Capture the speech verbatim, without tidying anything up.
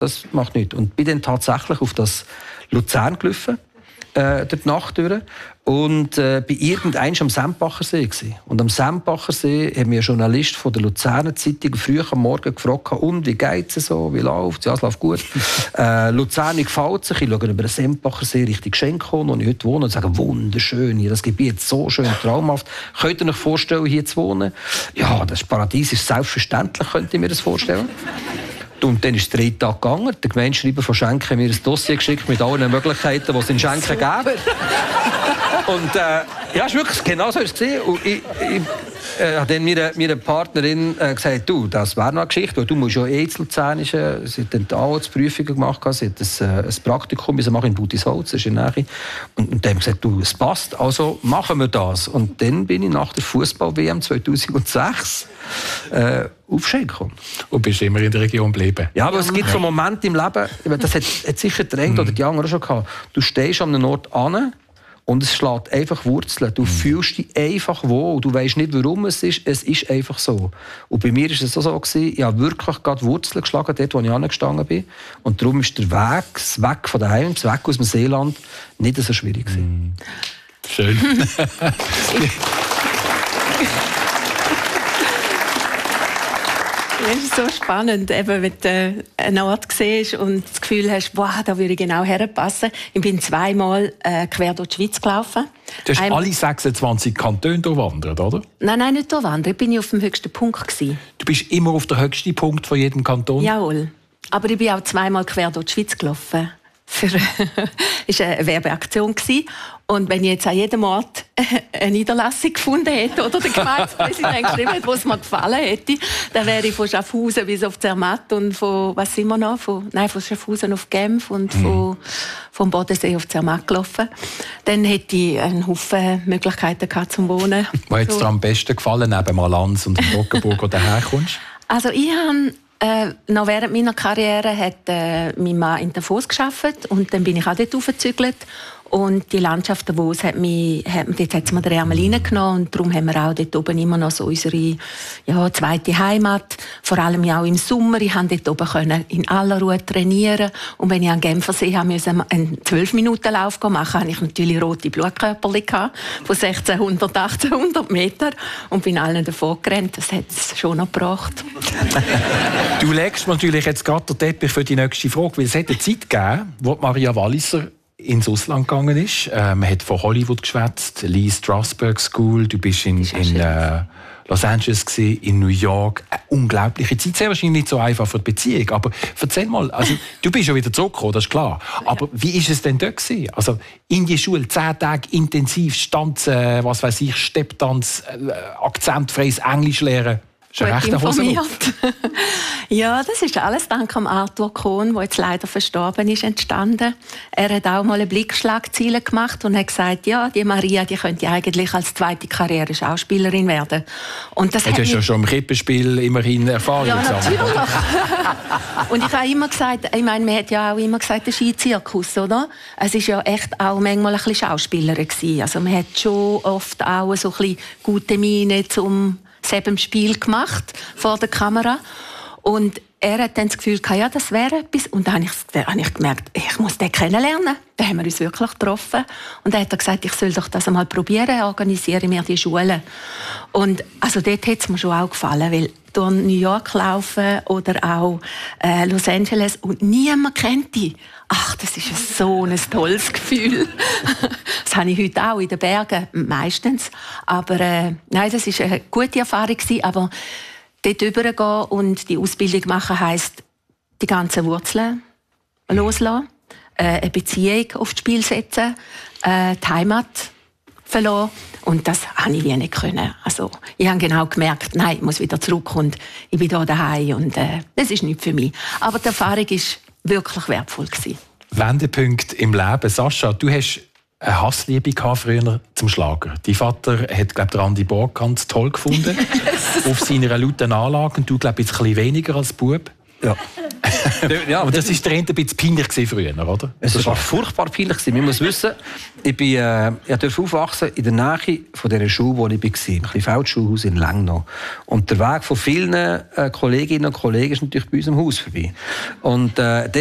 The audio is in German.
das macht nichts. Und bin dann tatsächlich auf das Luzern gelaufen, äh, durch die Nacht durch. Und äh, bei irgendeinem am Sempachersee gsi. Und am Sempachersee hat mir ein Journalist von der Luzerner Zeitung früh am Morgen gefragt, und wie geht's so, wie läuft's? Ja, es läuft gut. äh, Luzern gefällt sich. Ich schaue über den Sempachersee Richtung Schenkon, wo ich heute wohne, und sage, wunderschön hier, das Gebiet so schön, traumhaft. Könnt ihr euch vorstellen, hier zu wohnen? Ja, das Paradies ist selbstverständlich, könnt ihr mir das vorstellen. Und dann ist es drei Tage gegangen. Der Gemeindeschreiber von Schenken hat mir ein Dossier geschickt mit allen Möglichkeiten, die es in Schenken gäbe. Und äh, ja, ist wirklich genau so ist es gesehen. Und ich, ich äh, habe dann meiner, meiner Partnerin äh, gesagt, du, das wäre noch eine Geschichte, weil du musst ja eh ins Luzernische. Sie hat dann die Arztprüfungen gemacht, sie hat ein, äh, ein Praktikum machen in Budisholz, das ist in der Nähe. Und, und dann haben wir gesagt, du, es passt, also machen wir das. Und dann bin ich nach der Fußball-W M zweitausendsechs äh, auf Schenkon. Und bist immer in der Region geblieben? Ja, aber es gibt so Momente im Leben, das hat, hat sicher der Engel oder die anderen schon gehabt. Du stehst an einem Ort an und es schlägt einfach Wurzeln. Du mm. fühlst dich einfach wohl. Du weißt nicht, warum es ist. Es ist einfach so. Und bei mir war es so, so gewesen, ich habe wirklich gerade Wurzeln geschlagen, dort, wo ich angestanden bin. Und darum ist der Weg, das Weg von daheim, das Weg aus dem Seeland, nicht so schwierig gewesen. Mm. Schön. Das ist so spannend, eben, wenn du einen Ort siehst und das Gefühl hast, wow, da würde ich genau herpassen. Ich bin zweimal äh, quer durch die Schweiz gelaufen. Du hast Ein... alle sechsundzwanzig Kantone durchwandert, oder? Nein, nein, nicht durchwandert. Ich war auf dem höchsten Punkt gewesen. Du bist immer auf dem höchsten Punkt von jedem Kanton? Jawohl. Aber ich bin auch zweimal quer durch die Schweiz gelaufen. Das war eine Werbeaktion. Und wenn ich jetzt an jedem Ort eine Niederlassung gefunden hätte oder der Gemeindepräsident geschrieben hätte, wo es mir gefallen hätte, dann wäre ich von Schaffhausen bis auf Zermatt und von, was sind wir noch? Von, nein, von Schaffhausen auf Genf und mhm. von, vom Bodensee auf Zermatt gelaufen. Dann hätte ich einen Haufen Möglichkeiten gehabt zum Wohnen. Was hat dir am besten gefallen, neben Malanz und Toggenburg, wo du herkommst? Also ich habe Äh, noch während meiner Karriere hat äh, mein Mann in Davos gearbeitet und dann bin ich auch dort aufgezügelt. Und die Landschaft Davos hat mich, hat, dort hat mir den Ärmel reingenommen und darum haben wir auch dort oben immer noch so unsere ja, zweite Heimat. Vor allem auch im Sommer. Ich konnte dort oben können in aller Ruhe trainieren. Und wenn ich an Genfersee musste einen zwölf Minuten Lauf machen, hatte ich natürlich rote Blutkörperchen von sechzehnhundert, achtzehnhundert Meter und bin allen davon gerannt. Das hat es schon noch gebracht. Du legst mir natürlich jetzt gerade den Teppich für die nächste Frage, weil es hat eine Zeit gegeben, wo Maria Walliser ins Ausland gegangen ist. Äh, man hat von Hollywood geschwätzt, Lee Strasberg School, du bist in, in äh, Los Angeles gewesen, in New York. Eine unglaubliche Zeit. Sehr wahrscheinlich nicht so einfach für die Beziehung, aber erzähl mal, also, du bist ja wieder zurückgekommen, das ist klar. Aber wie ist es denn dort gewesen? Also in die Schule, zehn Tage intensiv Stanzen, äh, was weiß ich, Stepptanz, äh, akzentfreies Englisch lernen. Gut informiert. Ja, das ist alles dank am Arthur Kohn, der jetzt leider verstorben ist, entstanden. Er hat auch mal eine Blickschlagzeile gemacht und hat gesagt, ja, die Maria, die könnte eigentlich als zweite Karriere Schauspielerin werden. Und das hat du hast ja schon im Krippenspiel immerhin Erfahrung ja, gesammelt. Und ich habe immer gesagt, ich meine, man hat ja auch immer gesagt, der Skizirkus, oder? Es war ja echt auch manchmal ein bisschen Schauspielerin gewesen. Also man hat schon oft auch so ein bisschen gute Miene zum selben Spiel gemacht vor der Kamera. Und er hat dann das Gefühl gehabt, ja, das wäre etwas. Und dann habe ich, dann habe ich gemerkt, ich muss den kennenlernen. Dann haben wir uns wirklich getroffen. Und dann hat er gesagt, ich soll doch das einmal probieren, organisiere mir die Schule. Und also dort hat es mir schon auch gefallen, weil durch New York laufen oder auch äh, Los Angeles und niemand kennt die. Ach, das ist so ein tolles Gefühl. Das habe ich heute auch in den Bergen, meistens. Aber äh, nein, das war eine gute Erfahrung gewesen, aber dort rübergehen und die Ausbildung machen heisst, die ganzen Wurzeln loslassen, äh, eine Beziehung aufs Spiel setzen, äh, die Heimat verlassen. Und das konnte ich wie nicht können. Also, ich habe genau gemerkt, nein, ich muss wieder zurück und ich bin hier daheim und äh, das ist nicht für mich. Aber die Erfahrung war wirklich wertvoll gewesen. Wendepunkt im Leben. Sascha, du hast eine Hassliebe früher zum Schlager. Dein Vater hat, glaube ich, Randy Borg ganz toll gefunden. Auf seiner lauten Anlage. Und du, glaube ich, ein bisschen weniger als Bub. Ja. ja, aber das war der ein bisschen peinlich früher, oder? Es war furchtbar peinlich. Man muss wissen, ich, bin, äh, ich durfte aufwachsen in der Nähe von dieser Schule, wo ich war, im kleinen Feldschulhaus in Lengnau. Und der Weg von vielen äh, Kolleginnen und Kollegen ist natürlich bei unserem Haus vorbei. Und, äh,